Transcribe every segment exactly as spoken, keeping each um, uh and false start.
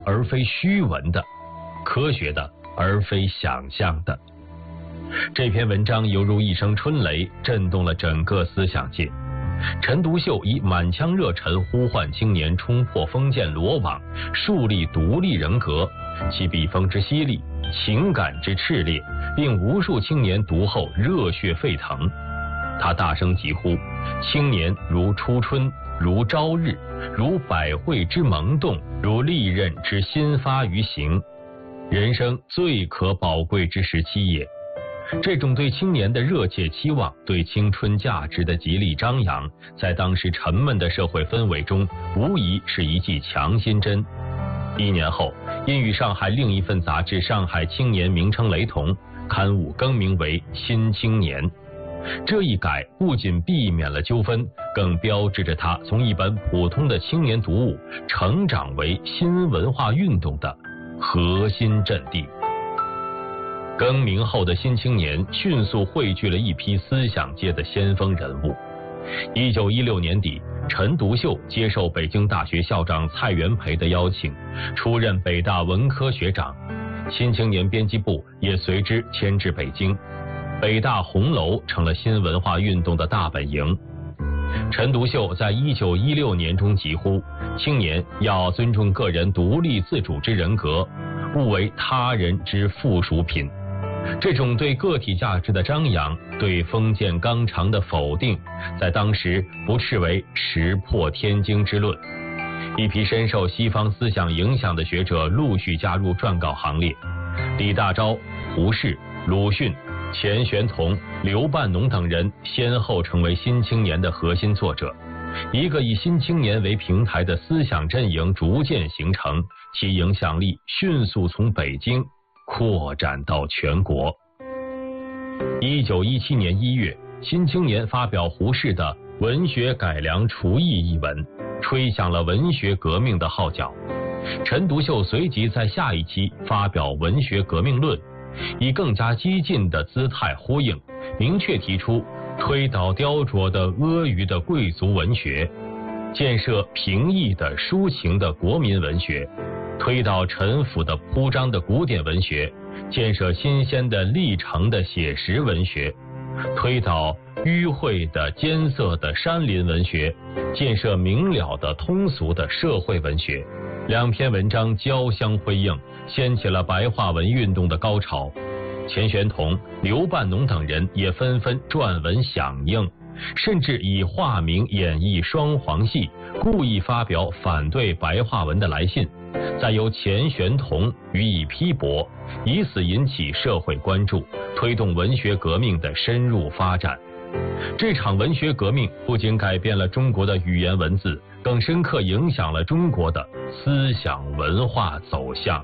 而非虚文的，科学的而非想象的。这篇文章犹如一声春雷，震动了整个思想界。陈独秀以满腔热忱呼唤青年冲破封建罗网，树立独立人格，其笔锋之犀利，情感之炽烈，令无数青年读后热血沸腾。他大声疾呼：青年如初春，如朝日，如百卉之萌动，如利刃之新发于行，人生最可宝贵之时期也。这种对青年的热切期望，对青春价值的极力张扬，在当时沉闷的社会氛围中，无疑是一剂强心针。一年后，因与上海另一份杂志《上海青年》名称雷同，刊物更名为《新青年》。这一改不仅避免了纠纷，更标志着它从一本普通的青年读物，成长为新文化运动的核心阵地。更名后的新青年迅速汇聚了一批思想界的先锋人物。一九一六年底，陈独秀接受北京大学校长蔡元培的邀请，出任北大文科学长，新青年编辑部也随之迁至北京，北大红楼成了新文化运动的大本营。陈独秀在一九一六年中疾呼：青年要尊重个人独立自主之人格，勿为他人之附属品。这种对个体价值的张扬，对封建纲常的否定，在当时不斥为石破天惊之论。一批深受西方思想影响的学者陆续加入撰稿行列，李大钊、胡适、鲁迅、钱玄同、刘半农等人先后成为新青年的核心作者。一个以新青年为平台的思想阵营逐渐形成，其影响力迅速从北京扩展到全国。一九一七年一月，新青年发表胡适的《文学改良刍议》一文，吹响了文学革命的号角。陈独秀随即在下一期发表《文学革命论》，以更加激进的姿态呼应，明确提出推倒雕琢的阿谀的贵族文学，建设平易的抒情的国民文学，推倒陈腐的铺张的古典文学，建设新鲜的历程的写实文学，推倒迂晦的艰涩的山林文学，建设明了的通俗的社会文学。两篇文章交相辉映，掀起了白话文运动的高潮。钱玄同、刘半农等人也纷纷撰文响应，甚至以化名演绎双簧戏，故意发表反对白话文的来信，再由钱玄同予以批驳，以此引起社会关注，推动文学革命的深入发展。这场文学革命不仅改变了中国的语言文字，更深刻影响了中国的思想文化走向。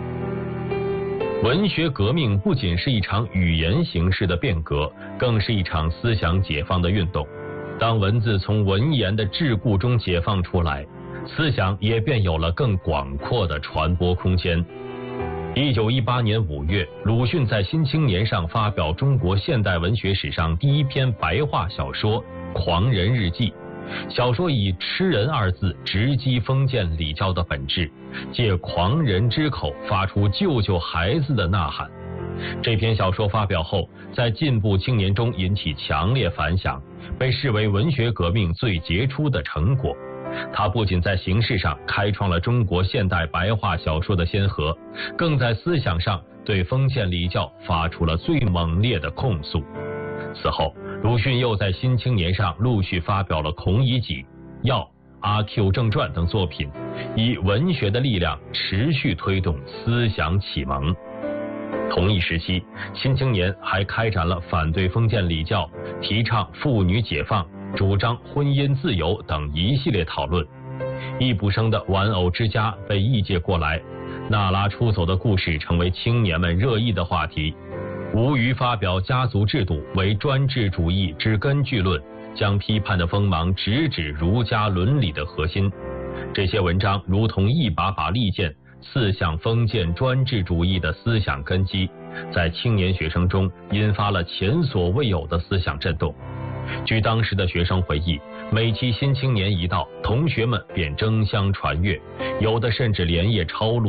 文学革命不仅是一场语言形式的变革，更是一场思想解放的运动。当文字从文言的桎梏中解放出来，思想也便有了更广阔的传播空间。一九一八年五月，鲁迅在《新青年》上发表中国现代文学史上第一篇白话小说《狂人日记》。小说以吃人二字直击封建礼教的本质，借狂人之口发出救救孩子的呐喊。这篇小说发表后，在进步青年中引起强烈反响，被视为文学革命最杰出的成果。它不仅在形式上开创了中国现代白话小说的先河，更在思想上对封建礼教发出了最猛烈的控诉。此后，鲁迅又在《新青年》上陆续发表了《孔乙己》《药》《阿 Q 正传》等作品，以文学的力量持续推动思想启蒙。同一时期，《新青年》还开展了反对封建礼教、提倡妇女解放、主张婚姻自由等一系列讨论。易卜生的《玩偶之家》被译介过来，娜拉出走的故事成为青年们热议的话题。吴虞发表家族制度为专制主义之根据论，将批判的锋芒直指儒家伦理的核心。这些文章如同一把把利剑，刺向封建专制主义的思想根基，在青年学生中引发了前所未有的思想震动。 据当时的学生回忆，每期《新青年》一到，同学们便争相传阅，有的甚至连夜抄录。